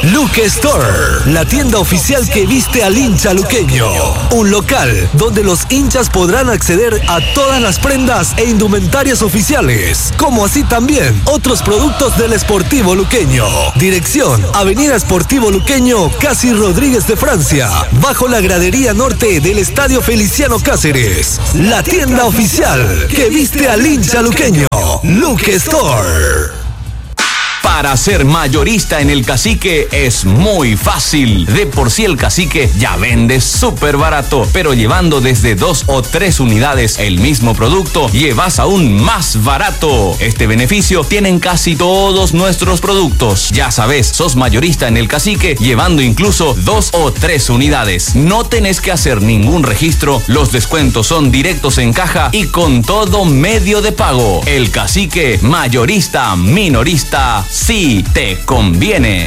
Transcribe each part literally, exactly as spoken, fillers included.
Luque Store, la tienda oficial que viste al hincha luqueño. Un local donde los hinchas podrán acceder a todas las prendas e indumentarias oficiales, como así también otros productos del Sportivo Luqueño. Dirección: Avenida Sportivo Luqueño, casi Rodríguez de Francia, bajo la gradería norte del Estadio Feliciano Cáceres. La tienda oficial que viste al hincha luqueño. Luque Store. Para ser mayorista en El Cacique es muy fácil. De por sí El Cacique ya vende súper barato, pero llevando desde dos o tres unidades el mismo producto, llevas aún más barato. Este beneficio tienen casi todos nuestros productos. Ya sabes, sos mayorista en El Cacique llevando incluso dos o tres unidades. No tenés que hacer ningún registro, los descuentos son directos en caja y con todo medio de pago. El Cacique, mayorista, minorista, sí te conviene.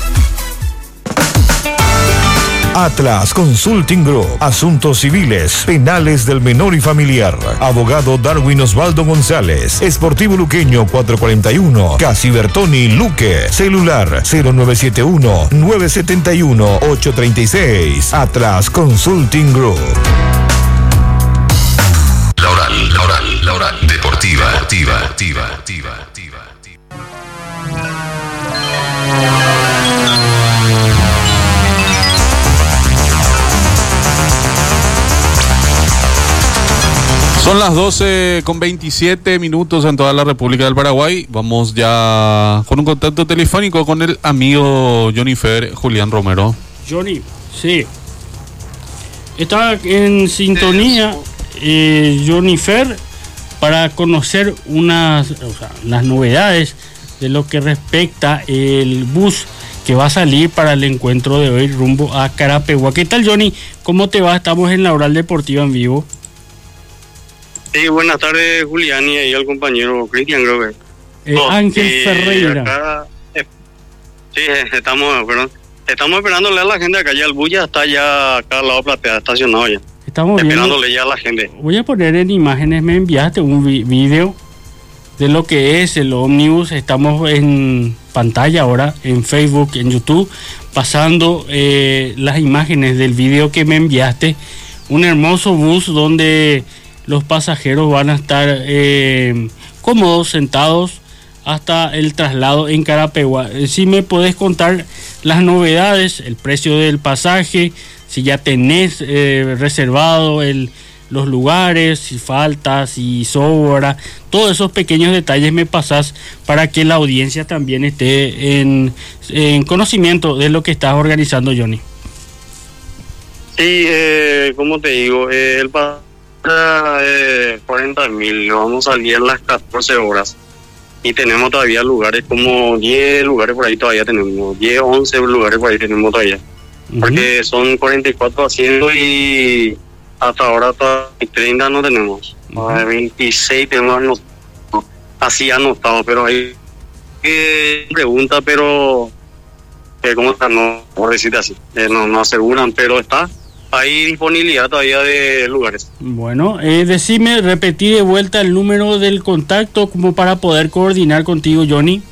Atlas Consulting Group. Asuntos civiles, penales del menor y familiar. Abogado Darwin Osvaldo González. Sportivo Luqueño cuatrocientos cuarenta y uno. Casi Bertoni, Luque. Celular cero nueve siete uno, nueve siete uno, ocho tres seis. Atlas Consulting Group. La oral, la oral, la oral. Deportiva, deportiva, deportiva, deportiva, deportiva. Son las doce con veintisiete minutos en toda la República del Paraguay. Vamos ya con un contacto telefónico con el amigo Johnny Fer, Julián Romero. Johnny, sí. Está en sintonía eh, Johnny Fer para conocer unas, o sea, las novedades de lo que respecta el bus que va a salir para el encuentro de hoy rumbo a Carapeguá. ¿Qué tal, Johnny? ¿Cómo te va? Estamos en la Oral Deportiva en vivo. Sí, buenas tardes, Julián, y ahí al compañero Cristian, creo que. Eh, oh, Ángel eh, Ferreira. Acá, eh, sí, estamos, perdón, estamos esperándole a la gente acá, ya el bus ya está ya acá al lado plateado, estacionado ya. Estamos esperándole viendo, ya a la gente. Voy a poner en imágenes, me enviaste un vi- video de lo que es el ómnibus. Estamos en pantalla ahora, en Facebook, en YouTube, pasando eh, las imágenes del video que me enviaste. Un hermoso bus donde los pasajeros van a estar eh, cómodos, sentados, hasta el traslado en Carapeguá. Si me podés contar las novedades, el precio del pasaje, si ya tenés eh, reservado el, los lugares, si falta, si sobra, todos esos pequeños detalles me pasás para que la audiencia también esté en, en conocimiento de lo que estás organizando, Johnny. Sí, eh, como te digo, eh, el pasaje eh, cuarenta mil, vamos a salir a las catorce horas y tenemos todavía lugares como diez lugares por ahí, todavía tenemos diez, once lugares por ahí tenemos todavía, uh-huh. Porque son cuarenta y cuatro asientos y hasta ahora treinta no tenemos, uh-huh. veintiséis tenemos anotado, así anotado, pero hay que pregunta, pero eh, ¿cómo está? No, por decirte así, eh, no, no aseguran, pero está. Hay disponibilidad todavía de lugares. Bueno, eh, decime, repetí de vuelta el número del contacto como para poder coordinar contigo, Johnny.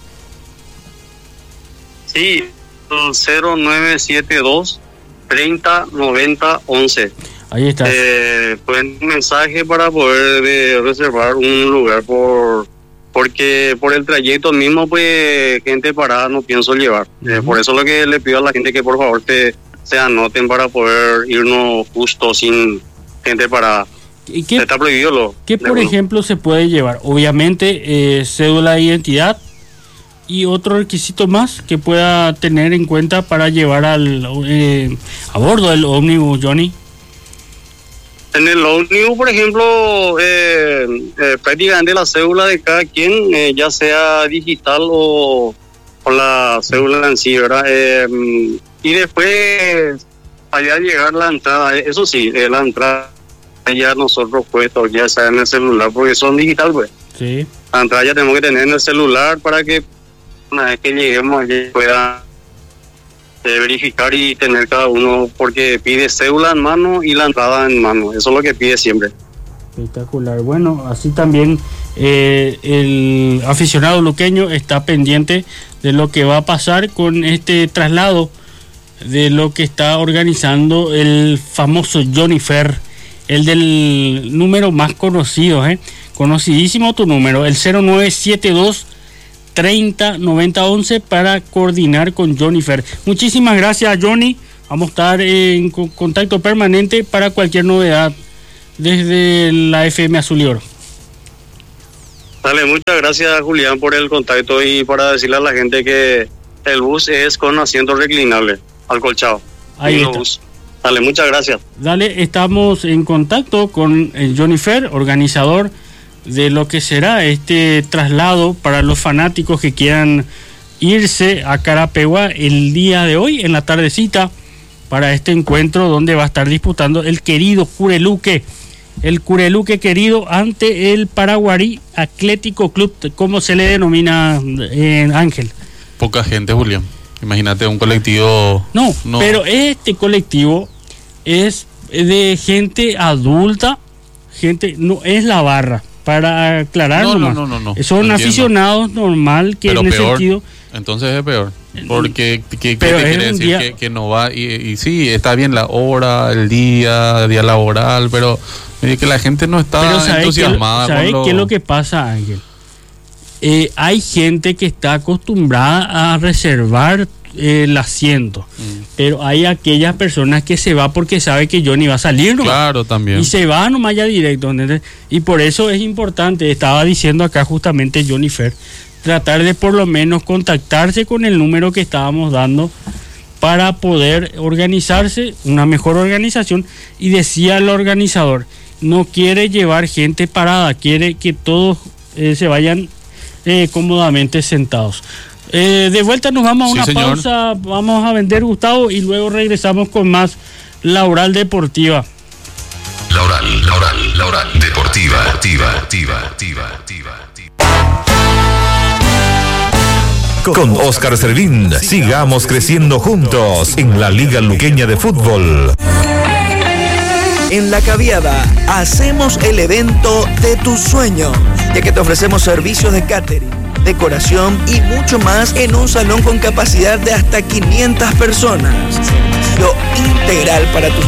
Sí, cero nueve siete dos, treinta, noventa, once. Ahí está. Eh, pueden un mensaje para poder eh, reservar un lugar por porque por el trayecto mismo, pues, gente parada no pienso llevar. Uh-huh. Eh, por eso lo que le pido a la gente que por favor te... se anoten para poder irnos justo sin gente para... ¿Y qué, está prohibido lo... ¿Qué, por uno. ejemplo, se puede llevar? Obviamente, eh, cédula de identidad y otro requisito más que pueda tener en cuenta para llevar al eh, a bordo del ómnibus, Johnny. En el ómnibus, por ejemplo, eh, eh, prácticamente la cédula de cada quien, eh, ya sea digital o, o la cédula en sí, ¿verdad? Eh, Y después, allá llegar la entrada, eso sí, eh, la entrada ya nosotros puestos, ya sea en el celular, porque son digital, pues. Sí. La entrada ya tenemos que tener en el celular para que una vez que lleguemos allí pueda eh, verificar y tener cada uno, porque pide cédula en mano y la entrada en mano, eso es lo que pide siempre. Espectacular. Bueno, así también eh, el aficionado luqueño está pendiente de lo que va a pasar con este traslado, de lo que está organizando el famoso Johnny Fer, el del número más conocido, ¿eh? Conocidísimo tu número, el cero nueve siete dos treinta noventa once, para coordinar con Johnny Fer. Muchísimas gracias, Johnny. Vamos a estar en contacto permanente para cualquier novedad desde la F M Azul y Oro. Dale, muchas gracias, Julián, por el contacto, y para decirle a la gente que el bus es con asiento reclinable, acolchado. Ahí está. Bus. Dale, muchas gracias. Dale, estamos en contacto con eh, Johnny Fer, organizador de lo que será este traslado para los fanáticos que quieran irse a Carapeguá el día de hoy, en la tardecita, para este encuentro donde va a estar disputando el querido Cureluque, el Cureluque querido ante el Paraguarí Atlético Club, como se le denomina, en Ángel. Poca gente, Julián. Imagínate un colectivo. No, no, pero este colectivo es de gente adulta, gente, no es la barra, para aclarar no, nomás. No, no, no, no. Son Entiendo. Aficionados normal, que pero en ese peor, sentido. Entonces es peor. Porque, ¿qué, qué pero te quiere decir? Día... Que, que no va. Y, y sí, está bien la hora, el día, día laboral, pero que la gente no está pero ¿sabe entusiasmada. Qué, ¿Sabes lo... qué es lo que pasa, Ángel? Eh, hay gente que está acostumbrada a reservar eh, el asiento, mm. pero hay aquellas personas que se va porque sabe que Johnny va a salir nomás. Claro, también. Y se va nomás ya directo, ¿entendés? Y por eso es importante, estaba diciendo acá justamente Johnny Fer, tratar de por lo menos contactarse con el número que estábamos dando para poder organizarse, una mejor organización. Y decía el organizador, no quiere llevar gente parada, quiere que todos eh, se vayan eh, cómodamente sentados. Eh, de vuelta nos vamos a una sí, pausa, vamos a vender, Gustavo, y luego regresamos con más La Oral Deportiva. La Oral, La Oral, La Oral Deportiva, activa, activa, activa, activa. Con Oscar Servín, sigamos creciendo juntos en la Liga Luqueña de Fútbol. En La Caviada hacemos el evento de tus sueños, ya que te ofrecemos servicios de catering, decoración y mucho más en un salón con capacidad de hasta quinientas personas. Servicio integral para tus